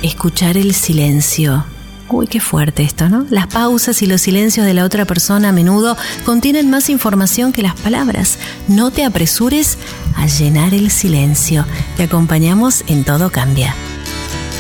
Escuchar el silencio. Uy, qué fuerte esto, ¿no? Las pausas y los silencios de la otra persona a menudo contienen más información que las palabras. No te apresures a llenar el silencio. Te acompañamos en Todo Cambia.